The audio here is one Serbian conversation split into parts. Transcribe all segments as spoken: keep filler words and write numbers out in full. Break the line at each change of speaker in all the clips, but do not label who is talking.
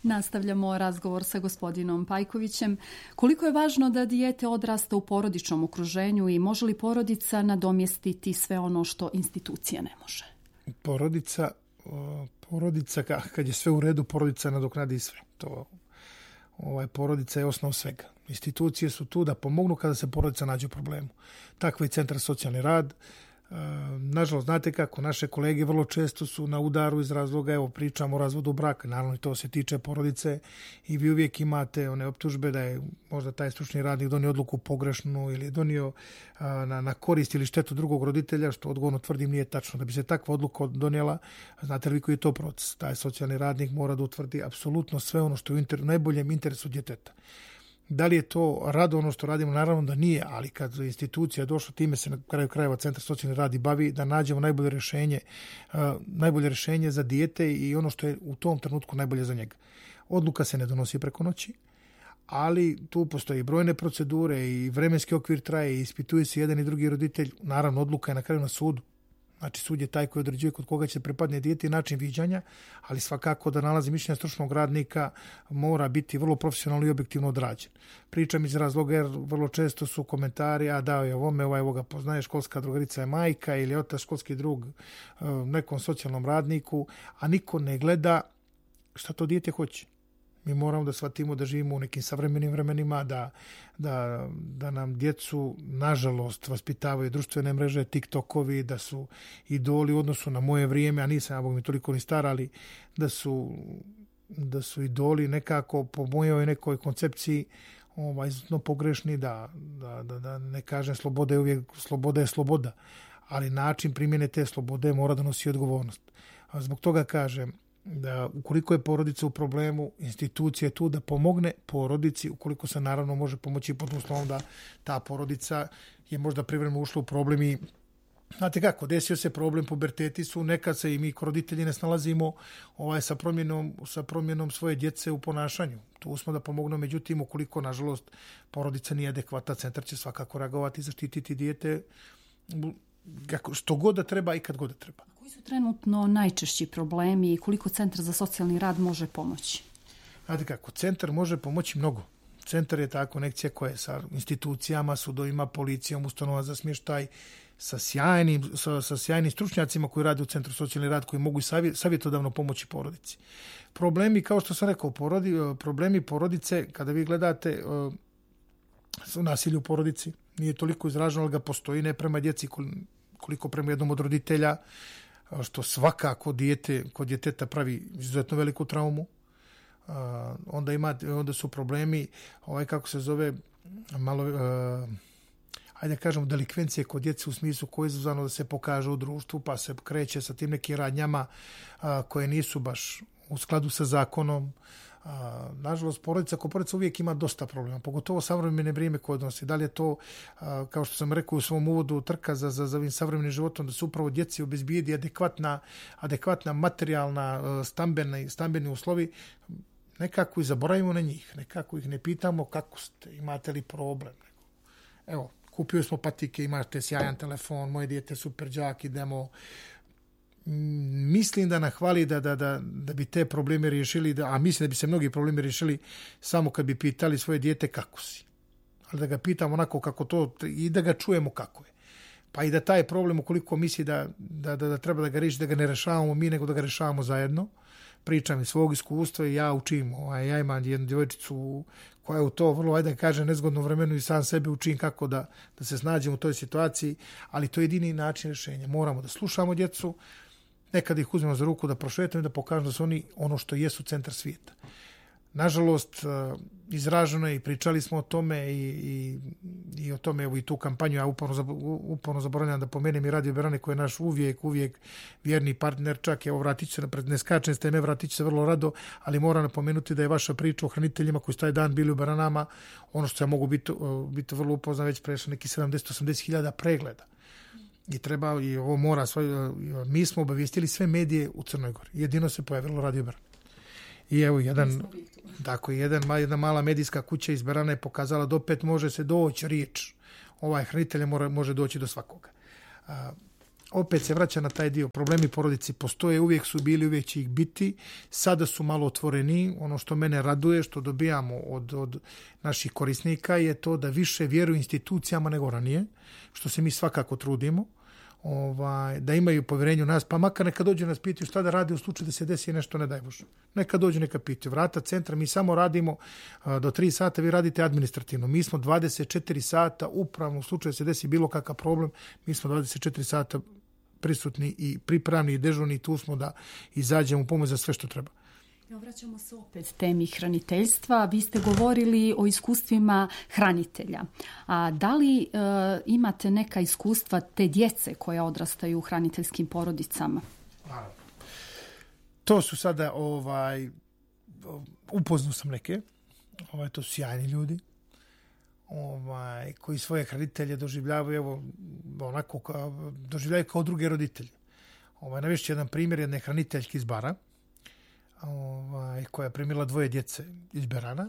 Nastavljamo razgovor sa gospodinom Pajkovićem. Koliko je važno da dijete odrasta u porodičnom okruženju i može li porodica nadomjestiti sve ono što institucija ne može?
Porodica, porodica kad je sve u redu, porodica nadoknadi sve. To, ovaj, porodica je osnov svega. Institucije su tu da pomognu kada se porodica nađe u problemu. Takva i centar socijalni rad. Nažalost, znate kako, naše kolege vrlo često su na udaru iz razloga, evo pričamo o razvodu braka, naravno i to se tiče porodice i vi uvijek imate one optužbe da je možda taj stručni radnik donio odluku pogrešnu ili je donio a, na, na korist ili štetu drugog roditelja, što odgovorno tvrdim nije tačno. Da bi se takva odluka donijela, znate li koji je to proces? Taj socijalni radnik mora da utvrdi apsolutno sve ono što je u inter, najboljem interesu djeteta. Da li je to rado ono što radimo? Naravno da nije, ali kad institucija došla, time se na kraju krajeva Centar socijalni rad i bavi, da nađemo najbolje rješenje, uh, najbolje rješenje za dijete i ono što je u tom trenutku najbolje za njega. Odluka se ne donosi preko noći, ali tu postoji brojne procedure i vremenski okvir traje i ispituje se jedan i drugi roditelj. Naravno, odluka je na kraju na sudu. Znači, sud je taj koji određuje kod koga će prepadne dijete i način viđanja, ali svakako da nalazi mišljenja stručnog radnika mora biti vrlo profesionalno i objektivno odrađen. Pričam iz razloga jer vrlo često su komentari, a dao je ovome, ovaj ovoga poznaje, školska drugarica je majka ili otac školski drug nekom socijalnom radniku, a niko ne gleda šta to dijete hoće. Mi moramo da shvatimo da živimo u nekim savremenim vremenima, da, da, da nam djecu, nažalost, vaspitavaju društvene mreže, TikTokovi, da su idoli u odnosu na moje vrijeme, a nisam, ja bog mi toliko ni star, ali da su, da su idoli nekako po mojoj nekoj koncepciji ovaj, izuzetno pogrešni, da, da, da, da ne kažem sloboda je uvijek, sloboda je sloboda, ali način primjene te slobode mora da nosi odgovornost. A zbog toga kažem, da ukoliko je porodica u problemu, institucija je tu da pomogne porodici, ukoliko se naravno može pomoći pod uslovom da ta porodica je možda privremeno ušla u problem i znate kako, desio se problem, puberteti su, nekad se i mi kao roditelji ne snalazimo ovaj, sa, promjenom, sa promjenom svoje djece u ponašanju. Tu smo da pomognemo, međutim, ukoliko, nažalost, porodica nije adekvatna, centar će svakako reagovati i zaštititi dijete kako, što god da treba i kad god da treba.
Koji su trenutno najčešći problemi i koliko Centar za socijalni rad može pomoći?
Znate kako, centar može pomoći mnogo. Centar je ta konekcija koja je sa institucijama, sudovima, policijom, ustanova za smještaj, sa sjajnim, sa, sa sjajnim stručnjacima koji rade u Centru socijalni rad, koji mogu savjet, savjetodavno pomoći porodici. Problemi, kao što sam rekao, porodi, problemi porodice, kada vi gledate su nasilje u porodici, nije toliko izraženo, ali ga postoji ne prema djeci koliko prema jednom od roditelja, što svakako dijete, kod djeteta pravi izuzetno veliku traumu. Uh, onda ima, onda su problemi, ovaj kako se zove, malo, uh, ajde kažemo, delikvencije kod djece u smislu koje je izazvano da se pokaže u društvu, pa se kreće sa tim nekim radnjama uh, koje nisu baš u skladu sa zakonom. Uh, nažalost, porodica ko porodica uvijek ima dosta problema, pogotovo savremene vrijeme koje odnosi. Da li je to, uh, kao što sam rekao u svom uvodu, trka za, za, za ovim savremenim životom, da se upravo djeci obezbijedi adekvatna, adekvatna materijalna uh, stambeni, stambeni uslovi, nekako i zaboravimo na njih, nekako ih ne pitamo kako ste, imate li problem. Evo, kupio smo patike, imate sjajan telefon, moje dijete super đak, idemo. Mislim da nahvali da, da, da, da bi te probleme riješili, da, a mislim da bi se mnogi problemi riješili samo kad bi pitali svoje dijete kako si. Ali da ga pitamo onako kako to i da ga čujemo kako je. Pa i da taj problem, ukoliko misli da, da, da, da treba da ga riješi, da ga ne rešavamo mi, nego da ga rešavamo zajedno. Pričam iz svog iskustva i ja učim. Ovaj, ja imam jednu djevojčicu koja je u to vrlo, ajde da kažem, nezgodno vremenu i sam sebe učim kako da, da se snađemo u toj situaciji, ali to je jedini način rješenja. Moramo da slušamo djecu, nekada ih uzmemo za ruku da prošetamo i da pokažemo da su oni ono što jesu centar svijeta. Nažalost, izraženo je i pričali smo o tome i, i, i o tome, evo i tu kampanju, ja uporno, uporno zaboravljam da pomenem i Radio Berane koji je naš uvijek, uvijek vjerni partner, čak evo vratit ću se, napred, ne skačem s teme, vratit ću se vrlo rado, ali moram napomenuti da je vaša priča o hraniteljima koji su taj dan bili u Beranama, ono što ja mogu biti, biti vrlo upoznan, već prešlo neki sedamdeset do osamdeset hiljada pregleda. I treba, i ovo mora, svoj, mi smo obavijestili sve medije u Crnoj Gori, jedino se pojavilo Radio Berane. I evo, jedan, tako, jedan, jedna mala medijska kuća iz Berana je pokazala da opet može se doći riječ. Ovaj hranitelj mora, može doći do svakoga. A, opet se vraća na taj dio. Problemi porodici postoje, uvijek su bili, uvijek će ih biti. Sada su malo otvoreni. Ono što mene raduje, što dobijamo od, od naših korisnika je to da više vjeruju institucijama nego ranije, što se mi svakako trudimo. Ovaj, da imaju povjerenje u nas, pa makar neka dođu nas pitaju šta da radi u slučaju da se desi nešto, ne daj Bože. Neka dođu, neka pitaju. Vrata centra, mi samo radimo a, do tri sata, vi radite administrativno. Mi smo dvadeset četiri sata upravno, u slučaju da se desi bilo kakav problem, mi smo dvadeset četiri sata prisutni i pripravni i dežurni, tu smo da izađemo u pomoć za sve što treba.
Vraćamo se opet temi hraniteljstva. Vi ste govorili o iskustvima hranitelja. A da li e, imate neka iskustva te djece koja odrastaju u hraniteljskim porodicama?
To su sada, ovaj, upoznao sam neke, ovaj, to su sjajni ljudi, ovaj, koji svoje hranitelje doživljavaju, evo, onako, kao, doživljavaju kao druge roditelje. Ovaj, navešću jedan primjer jedne hraniteljke iz Bara, ovaj, koja je primila dvoje djece iz Berana.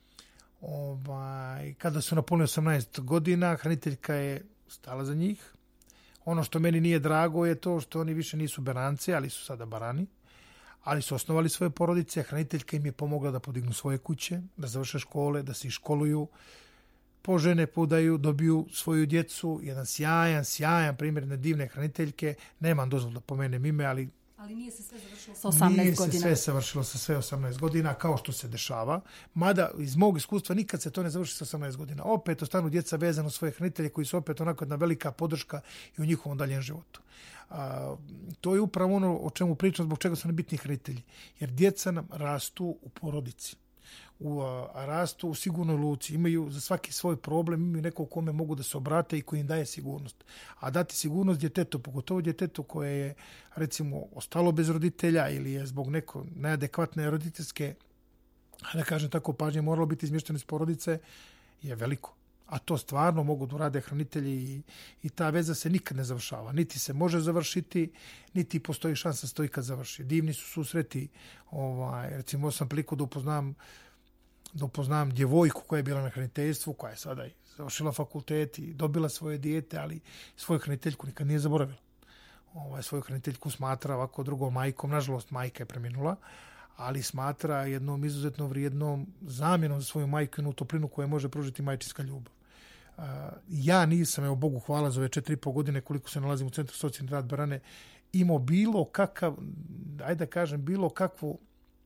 Ovaj, kada su napunili osamnaest godina, hraniteljka je stala za njih. Ono što meni nije drago je to što oni više nisu Beranci, ali su sada Barani. Ali su osnovali svoje porodice. Hraniteljka im je pomogla da podignu svoje kuće, da završe škole, da se iškoluju, požene, podaju, dobiju svoju djecu. Jedan sjajan, sjajan primjer jedne divne hraniteljke. Nemam dozvolu da pomenem ime, ali
Ali nije se sve završilo sa osamnaest godina.
Nije se sve završilo sa sve osamnaest godina, kao što se dešava. Mada, iz mog iskustva, nikad se to ne završi sa osamnaest godina. Opet ostanu djeca vezano svoje hranitelje, koji su opet onako jedna velika podrška i u njihovom daljem životu. A, to je upravo ono o čemu pričam, zbog čega su nam bitni hranitelji. Jer djeca nam rastu u porodici. U, a, rastu u sigurnoj luci, imaju za svaki svoj problem, imaju nekog kome mogu da se obrate i koji im daje sigurnost. A dati sigurnost djetetu, pogotovo djetetu koje je, recimo, ostalo bez roditelja ili je zbog neko neadekvatne roditeljske, da kažem tako, pažnje moralo biti izmješteno iz porodice, je veliko. A to stvarno mogu da urade hranitelji i, i ta veza se nikad ne završava. Niti se može završiti, niti postoji šansa da se to ikad završi. Divni su susreti, ovaj, recimo, sam priliku da upoznam da upoznam djevojku koja je bila na hraniteljstvu, koja je sada i završila fakultet i dobila svoje dijete, ali svoju hraniteljku nikad nije zaboravila. Ovaj, svoju hraniteljku smatra ovako drugom majkom, nažalost majka je preminula, ali smatra jednom izuzetno vrijednom zamjenom za svoju majku i onu toplinu koju može pružiti majčinska ljubav. Uh, ja nisam, evo Bogu hvala, za ove četiri i po godine koliko se nalazim u Centru socijalni rad Barane, imao bilo kakav, ajde da kažem, bilo kakvu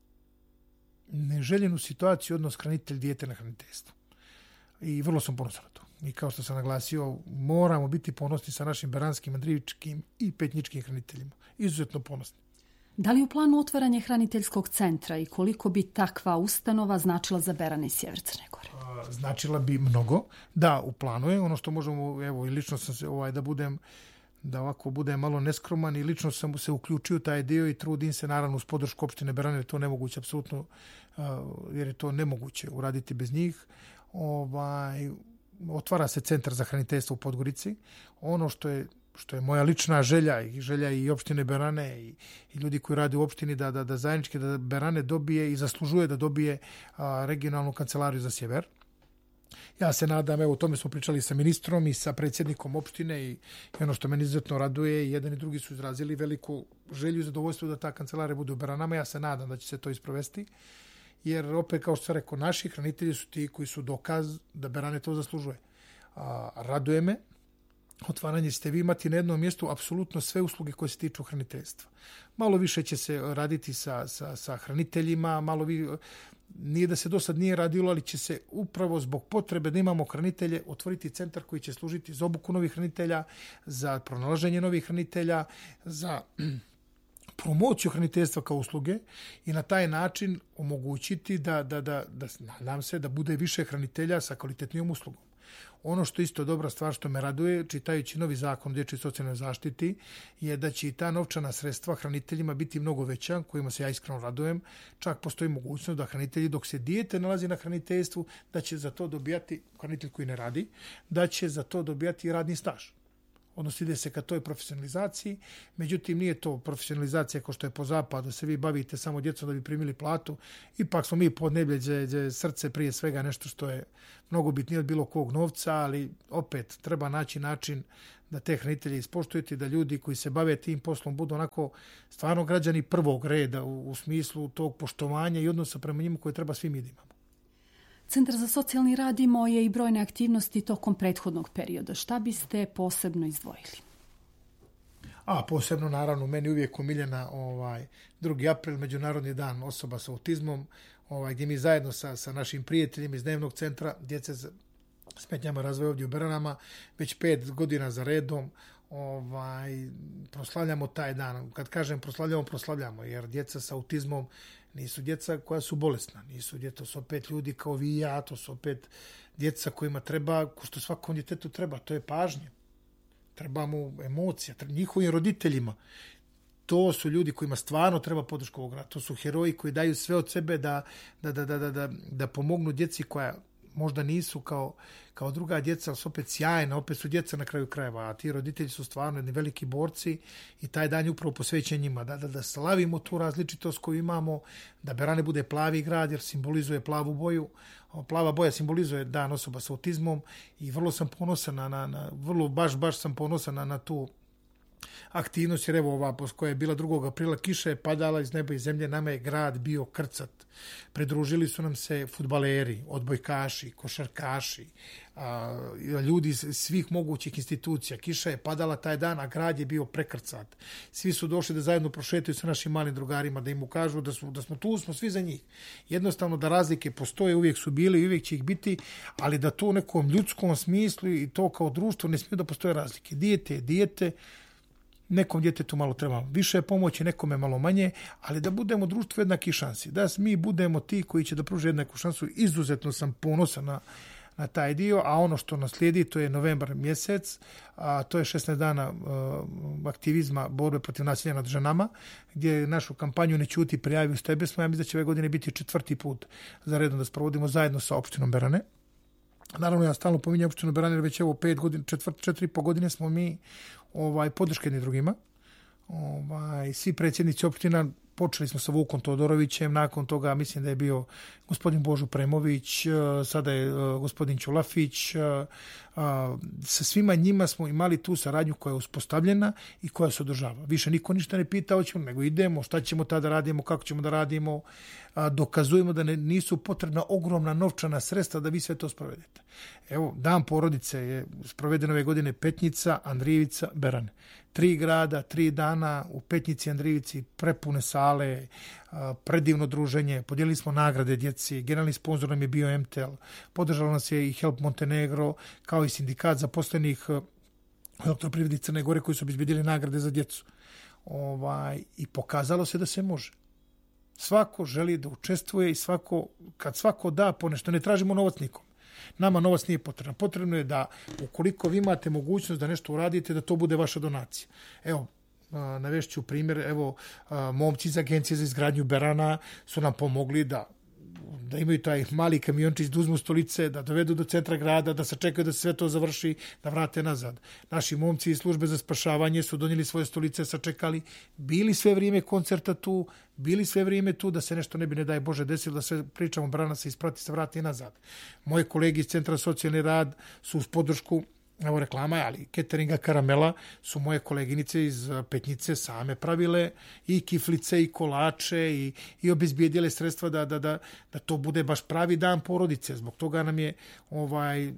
neželjenu situaciju odnos hranitelj dijete na hraniteljstvu. I vrlo sam ponosan na to. I kao što sam naglasio, moramo biti ponosni sa našim beranskim, andrivičkim i petničkim hraniteljima. Izuzetno ponosni.
Da li u planu otvaranje hraniteljskog centra i koliko bi takva ustanova značila za Berane i Sjever Crne Gore?
Značila bi mnogo. Da, u planu je. Ono što možemo, evo, i lično sam se, ovaj, da budem da ovako bude malo neskroman i lično sam se uključio taj dio i trudim se naravno uz podršku opštine Berane, jer to nemoguće apsolutno, jer je to nemoguće uraditi bez njih. Ovaj, otvara se centar za hraniteljstvo u Podgorici. Ono što je što je moja lična želja i želja i opštine Berane i, i ljudi koji rade u opštini da, da, da zajednički da Berane dobije i zaslužuje da dobije a, regionalnu kancelariju za sjever. Ja se nadam, evo, o tome smo pričali sa ministrom i sa predsjednikom opštine i, i ono što meni izuzetno raduje, jedan i drugi su izrazili veliku želju i zadovoljstvo da ta kancelarija bude u Beranama. Ja se nadam da će se to isprovesti, jer opet, kao što sam rekao, naši hranitelji su ti koji su dokaz da Berane to zaslužuje. A, raduje me otvaranje, ćete vi imati na jednom mjestu apsolutno sve usluge koje se tiču hraniteljstva. Malo više će se raditi sa, sa, sa hraniteljima, malo vi, nije da se do sad nije radilo, ali će se upravo zbog potrebe da imamo hranitelje otvoriti centar koji će služiti za obuku novih hranitelja, za pronalaženje novih hranitelja, za promociju hraniteljstva kao usluge i na taj način omogućiti da, da, da, da nadam se da bude više hranitelja sa kvalitetnijom uslugom. Ono što isto dobra stvar što me raduje, čitajući novi zakon o dječjoj socijalnoj zaštiti, je da će i ta novčana sredstva hraniteljima biti mnogo veća, kojima se ja iskreno radujem. Čak postoji mogućnost da hranitelji, dok se dijete nalazi na hraniteljstvu, da će za to dobijati, hranitelj koji ne radi, da će za to dobijati radni staž. odnosno ide se ka toj profesionalizaciji, međutim nije to profesionalizacija kao što je po zapadu, da se vi bavite samo djecom da bi primili platu, ipak smo mi podneblje gdje srce prije svega nešto što je mnogo bitnije od bilo kog novca, ali opet treba naći način da te hranitelje ispoštujete, da ljudi koji se bave tim poslom budu onako stvarno građani prvog reda u, u smislu tog poštovanja i odnosa prema njima koje treba svi mi da imamo.
Centar za socijalni rad imao je i brojne aktivnosti tokom prethodnog perioda. Šta biste posebno izdvojili?
A posebno, naravno, meni uvijek omiljena ovaj, drugi april, Međunarodni dan osoba sa autizmom, ovaj, gdje mi zajedno sa, sa našim prijateljima iz dnevnog centra djece s smetnjama razvoja ovdje u Beranama već pet godina za redom ovaj, proslavljamo taj dan. Kad kažem proslavljamo, proslavljamo, jer djeca sa autizmom nisu djeca koja su bolesna, nisu djeca, to su opet ljudi kao vi i ja, to su opet djeca kojima treba, ko što svakom djetetu treba, to je pažnje. Treba mu emocija, treba njihovim roditeljima. To su ljudi kojima stvarno treba podrška ovog rada. To su heroji koji daju sve od sebe da, da, da, da, da, da, da pomognu djeci koja možda nisu kao, kao druga djeca, ali su opet sjajna, opet su djeca na kraju krajeva, a ti roditelji su stvarno jedni veliki borci i taj dan je upravo posvećen njima, da, da, da slavimo tu različitost koju imamo, da Berane bude plavi grad jer simbolizuje plavu boju, plava boja simbolizuje dan osoba sa autizmom i vrlo sam ponosan na, na, na vrlo baš, baš sam ponosan na, na tu aktivnost, jer evo ova koja je bila drugog aprila, kiša je padala iz neba i zemlje, nama je grad bio krcat. Pridružili su nam se fudbaleri, odbojkaši, košarkaši, a, ljudi iz svih mogućih institucija. Kiša je padala taj dan, a grad je bio prekrcat. Svi su došli da zajedno prošetaju sa našim malim drugarima, da im ukažu da, su, da smo tu, smo svi za njih. Jednostavno da razlike postoje, uvijek su bili i uvijek će ih biti, ali da to u nekom ljudskom smislu i to kao društvo ne smiju da postoje razlike. Dijete je dijete, nekom djetetu malo treba više pomoći, nekome malo manje, ali da budemo društvo jednaki šansi. Da mi budemo ti koji će da pruže jednaku šansu. Izuzetno sam ponosan na, na taj dio, a ono što nas slijedi, to je novembar mjesec, a to je šesnaest dana uh, aktivizma borbe protiv nasilja nad ženama, gdje našu kampanju Ne ćuti, prijavi, uz tebe smo. Ja mislim da će ove godine biti četvrti put za redom da sprovodimo zajedno sa opštinom Berane. Naravno, ja stalno pominjam opštinu Berane, jer već evo pet godina, četvrt, četiri i po godine smo mi ovaj, podrške jedni drugima. Ovaj, svi predsjednici opština, počeli smo sa Vukom Todorovićem, nakon toga mislim da je bio gospodin Božo Premović, sada je gospodin Ćulafić. Sa svima njima smo imali tu saradnju koja je uspostavljena i koja se održava. Više niko ništa ne pita, hoćemo, nego idemo, šta ćemo tada radimo, kako ćemo da radimo, dokazujemo da ne, nisu potrebna ogromna novčana sredstva da vi sve to sprovedete. Evo, dan porodice je sproveden ove godine Petnica, Andrijevica, Berane. Tri grada, tri dana u Petnici, Andrijevici, prepune sale, predivno druženje, podijelili smo nagrade djeci, generalni sponzor nam je bio M T L, podržalo nas je i Help Montenegro, kao i sindikat zaposlenih elektroprivredi Crne Gore koji su obezbedili nagrade za djecu. Ovaj, i pokazalo se da se može. Svako želi da učestvuje i svako, kad svako da po nešto, ne tražimo novac nikom. Nama novac nije potreban. Potrebno je da ukoliko vi imate mogućnost da nešto uradite, da to bude vaša donacija. Evo, navešću primjer, evo, momci iz Agencije za izgradnju Berana su nam pomogli da da imaju taj mali kamiončić, da uzmu stolice, da dovedu do centra grada, da se čekaju da se sve to završi, da vrate nazad. Naši momci iz službe za spašavanje su donijeli svoje stolice, sačekali, bili sve vrijeme koncerta tu, bili sve vrijeme tu, da se nešto ne bi, ne daj Bože, desilo, da sve pričamo, Berana se isprati, se vrati nazad. Moje kolege iz Centra socijalni rad su uz podršku, evo reklama, ali cateringa Karamela su moje koleginice iz Petnice same pravile i kiflice i kolače i, i obezbijedile sredstva da, da, da, da to bude baš pravi dan porodice. Zbog toga nam je ovaj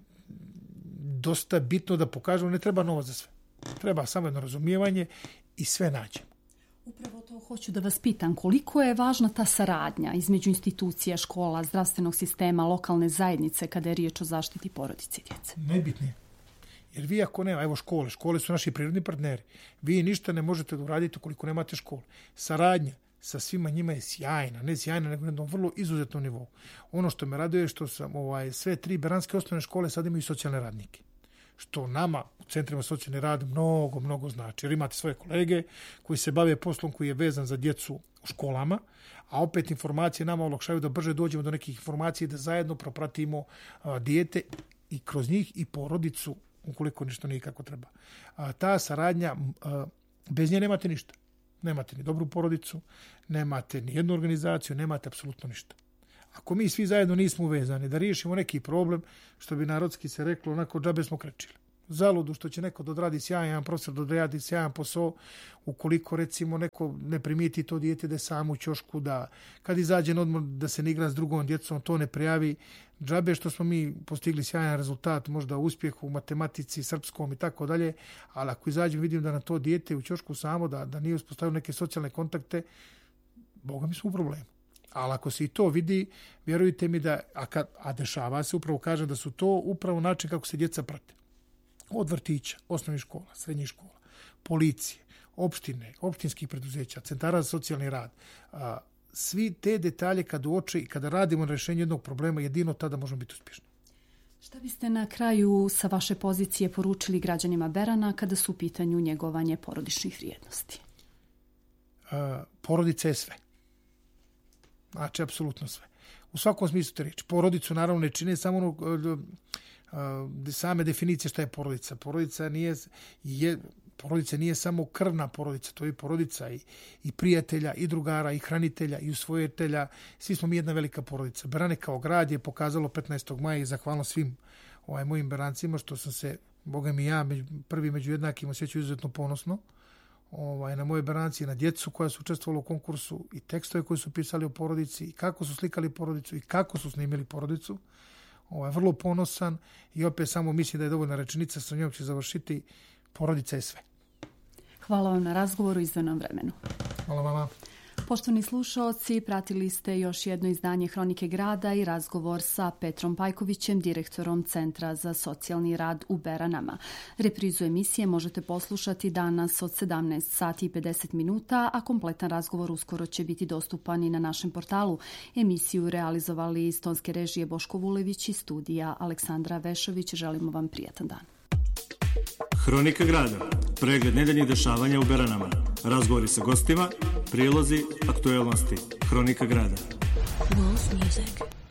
dosta bitno da pokažemo, ne treba novac za sve. Treba samo jedno razumijevanje i sve nađemo.
Upravo to hoću da vas pitam. Koliko je važna ta saradnja između institucija, škola, zdravstvenog sistema, lokalne zajednice kada je riječ o zaštiti porodice i djece?
Najbitnije. Jer vi ako nema, evo škole, škole su naši prirodni partneri. Vi ništa ne možete da uradite ukoliko nemate škole. Saradnja sa svima njima je sjajna, ne sjajna, nego na jednom vrlo izuzetnom nivou. Ono što me raduje je što sam ovaj, sve tri beranske osnovne škole sad imaju socijalne radnike. Što nama u centrima socijalne rad mnogo, mnogo znači. Jer imate svoje kolege koji se bave poslom koji je vezan za djecu u školama, a opet informacije nama olakšavaju da brže dođemo do nekih informacija i da zajedno propratimo a, dijete i kroz njih i porodicu ukoliko ništa nije kako treba. A ta saradnja, a, bez nje nemate ništa. Nemate ni dobru porodicu, nemate ni jednu organizaciju, nemate apsolutno ništa. Ako mi svi zajedno nismo uvezani da riješimo neki problem, što bi narodski se reklo, onako džabe smo krečili. Zaludu što će neko da odradi sjajan profesor, da odradi sjajan posao, ukoliko recimo neko ne primijeti to dijete da je sam u ćošku, da kad izađe na odmor da se ne igra s drugom djecom, to ne prijavi. Džabe što smo mi postigli sjajan rezultat, možda uspjeh u matematici, srpskom i tako dalje, ali ako izađem vidim da na to dijete u ćošku samo, da, da nije uspostavio neke socijalne kontakte, boga mi smo u problemu. Ali ako se i to vidi, vjerujte mi da, a, kad, a dešava se, upravo kažem da su to upravo način kako se djeca prate. Od vrtića, osnovnih škola, srednjih škola, policije, opštine, opštinskih preduzeća, centara za socijalni rad. A, svi te detalje kad uoče i kada radimo na rješenju jednog problema, jedino tada možemo biti uspješni.
Šta biste na kraju sa vaše pozicije poručili građanima Berana kada su u pitanju njegovanje porodičnih vrijednosti?
A, porodica je sve. Znači, apsolutno sve. U svakom smislu te reći. Porodicu naravno ne čine samo ono, uh, same definicije šta je porodica. Porodica nije, je, porodica nije samo krvna porodica, to je porodica i, i prijatelja, i drugara, i hranitelja, i usvojitelja. Svi smo mi jedna velika porodica. Berane kao grad je pokazalo petnaestog maja i zahvalno svim ovaj, mojim berancima što sam se, boga mi ja, među, prvi među jednakim osjećao izuzetno ponosno. Ovaj, na moje beranci, na djecu koja su učestvovala u konkursu i tekstove koji su pisali o porodici i kako su slikali porodicu i kako su snimili porodicu. Ovaj, vrlo ponosan i opet samo mislim da je dovoljna rečenica, sa njom će završiti, porodica je sve.
Hvala vam na razgovoru i izdvojenom vremenu.
Hvala vama.
Poštovani slušaoci, pratili ste još jedno izdanje Hronike grada i razgovor sa Petrom Pajkovićem, direktorom Centra za socijalni rad u Beranama. Reprizu emisije možete poslušati danas od sedamnaest sati i pedeset minuta, a kompletan razgovor uskoro će biti dostupan i na našem portalu. Emisiju realizovali iz tonske režije Boško Vulević i studija Aleksandra Vešović. Želimo vam prijatan dan.
Hronika grada. Pregled nedeljnih dešavanja u Beranama. Razgovori sa gostima, prilozi, aktuelnosti. Hronika grada. Wolf Music.